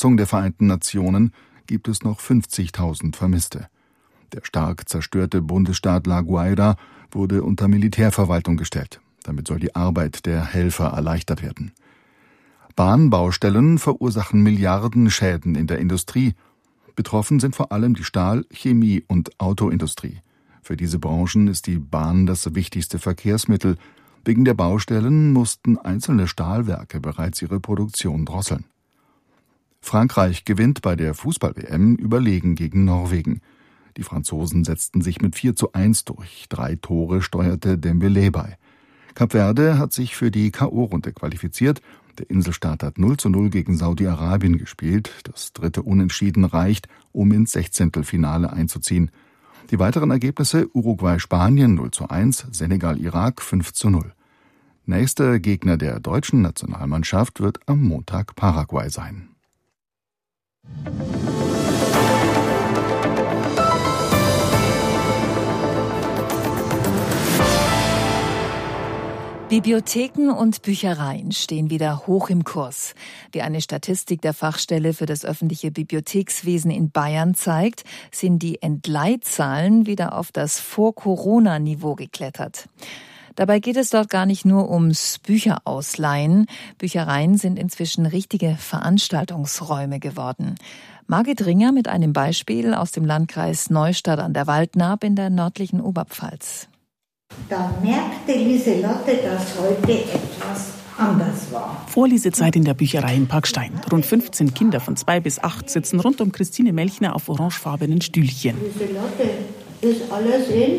Schätzung der Vereinten Nationen gibt es noch 50.000 Vermisste. Der stark zerstörte Bundesstaat La Guaira wurde unter Militärverwaltung gestellt. Damit soll die Arbeit der Helfer erleichtert werden. Bahnbaustellen verursachen Milliardenschäden in der Industrie. Betroffen sind vor allem die Stahl-, Chemie- und Autoindustrie. Für diese Branchen ist die Bahn das wichtigste Verkehrsmittel. Wegen der Baustellen mussten einzelne Stahlwerke bereits ihre Produktion drosseln. Frankreich gewinnt bei der Fußball-WM überlegen gegen Norwegen. Die Franzosen setzten sich mit 4:1 durch. 3 Tore steuerte Dembélé bei. Kap Verde hat sich für die K.O.-Runde qualifiziert. Der Inselstaat hat 0:0 gegen Saudi-Arabien gespielt. Das 3. Unentschieden reicht, um ins 16. einzuziehen. Die weiteren Ergebnisse: Uruguay-Spanien 0:1, Senegal-Irak 5:0. Nächster Gegner der deutschen Nationalmannschaft wird am Montag Paraguay sein. Bibliotheken und Büchereien stehen wieder hoch im Kurs. Wie eine Statistik der Fachstelle für das öffentliche Bibliothekswesen in Bayern zeigt, sind die Entleihzahlen wieder auf das Vor-Corona-Niveau geklettert. Dabei geht es dort gar nicht nur ums Bücherausleihen. Büchereien sind inzwischen richtige Veranstaltungsräume geworden. Margit Ringer mit einem Beispiel aus dem Landkreis Neustadt an der Waldnaab in der nördlichen Oberpfalz. Da merkte Lieselotte, dass heute etwas anders war. Vorlesezeit in der Bücherei in Parkstein. Rund 15 Kinder von 2 bis 8 sitzen rund um Christine Melchner auf orangefarbenen Stühlchen. Lieselotte, ist alles in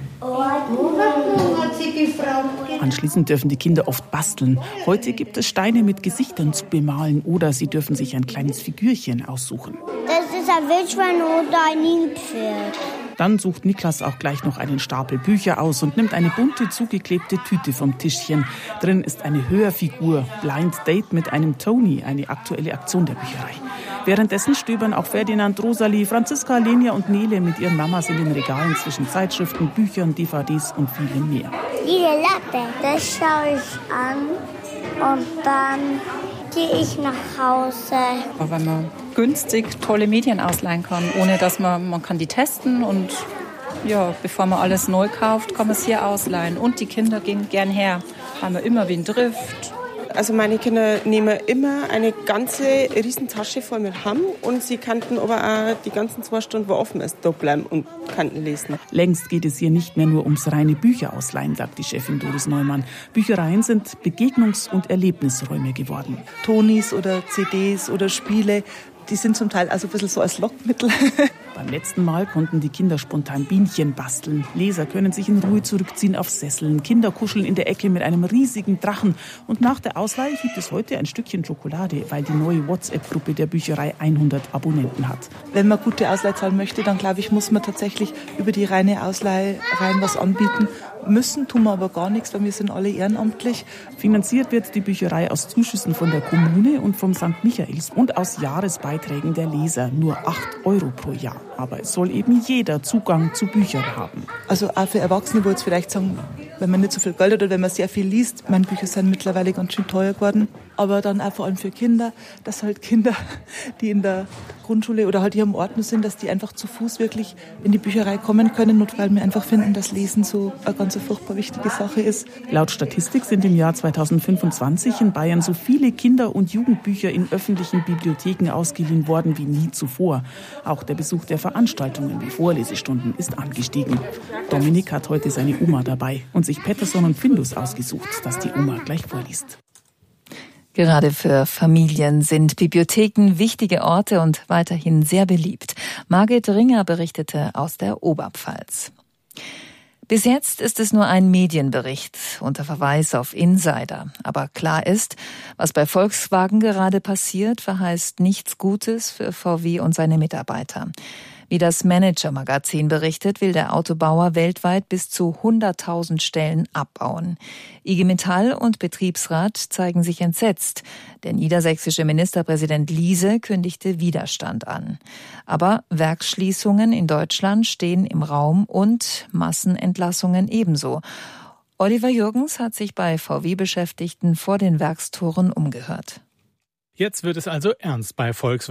Ordnung, hat sie gefragt. Anschließend dürfen die Kinder oft basteln. Heute gibt es Steine mit Gesichtern zu bemalen oder sie dürfen sich ein kleines Figürchen aussuchen. Das ist ein Wildschwein oder ein Nilpferd. Dann sucht Niklas auch gleich noch einen Stapel Bücher aus und nimmt eine bunte, zugeklebte Tüte vom Tischchen. Drin ist eine Hörfigur, Blind Date mit einem Tony, eine aktuelle Aktion der Bücherei. Währenddessen stöbern auch Ferdinand, Rosalie, Franziska, Lenia und Nele mit ihren Mamas in den Regalen zwischen Zeitschriften, Büchern, DVDs und vielem mehr. Diese Latte, das schaue ich an und dann gehe ich nach Hause. Wenn man günstig tolle Medien ausleihen kann, ohne dass man kann die testen und ja, bevor man alles neu kauft, kann man es hier ausleihen. Und die Kinder gehen gern her, haben wir immer wen trifft. Also meine Kinder nehmen immer eine ganze Riesentasche voll mit Hamm und sie kannten aber auch die ganzen 2 Stunden, wo offen ist, da bleiben und kannten lesen. Längst geht es hier nicht mehr nur ums reine Bücherausleihen, sagt die Chefin Doris Neumann. Büchereien sind Begegnungs- und Erlebnisräume geworden. Tonis oder CDs oder Spiele, die sind zum Teil also ein bisschen so als Lockmittel. Beim letzten Mal konnten die Kinder spontan Bienchen basteln. Leser können sich in Ruhe zurückziehen auf Sesseln. Kinder kuscheln in der Ecke mit einem riesigen Drachen. Und nach der Ausleihe gibt es heute ein Stückchen Schokolade, weil die neue WhatsApp-Gruppe der Bücherei 100 Abonnenten hat. Wenn man gute Ausleihe zahlen möchte, dann glaube ich, muss man tatsächlich über die reine Ausleihe rein was anbieten. Müssen tun wir aber gar nichts, weil wir sind alle ehrenamtlich. Finanziert wird die Bücherei aus Zuschüssen von der Kommune und vom St. Michaels und aus Jahresbeiträgen der Leser. Nur 8 € pro Jahr. Aber es soll eben jeder Zugang zu Büchern haben. Also auch für Erwachsene, wo jetzt vielleicht sagen, wenn man nicht so viel Geld hat oder wenn man sehr viel liest, meine Bücher sind mittlerweile ganz schön teuer geworden. Aber dann auch vor allem für Kinder, dass halt Kinder, die in der Grundschule oder halt hier am Ort nur sind, dass die einfach zu Fuß wirklich in die Bücherei kommen können. Und weil wir einfach finden, dass Lesen so eine ganz furchtbar wichtige Sache ist. Laut Statistik sind im Jahr 2025 in Bayern so viele Kinder- und Jugendbücher in öffentlichen Bibliotheken ausgeliehen worden wie nie zuvor. Auch der Besuch der Veranstaltungen wie Vorlesestunden ist angestiegen. Dominik hat heute seine Oma dabei und sich Peterson und Findus ausgesucht, dass die Oma gleich vorliest. Gerade für Familien sind Bibliotheken wichtige Orte und weiterhin sehr beliebt. Margit Ringer berichtete aus der Oberpfalz. Bis jetzt ist es nur ein Medienbericht unter Verweis auf Insider. Aber klar ist, was bei Volkswagen gerade passiert, verheißt nichts Gutes für VW und seine Mitarbeiter. Wie das Manager-Magazin berichtet, will der Autobauer weltweit bis zu 100.000 Stellen abbauen. IG Metall und Betriebsrat zeigen sich entsetzt. Der niedersächsische Ministerpräsident Liese kündigte Widerstand an. Aber Werksschließungen in Deutschland stehen im Raum und Massenentlassungen ebenso. Oliver Jürgens hat sich bei VW-Beschäftigten vor den Werkstoren umgehört. Jetzt wird es also ernst bei Volkswagen.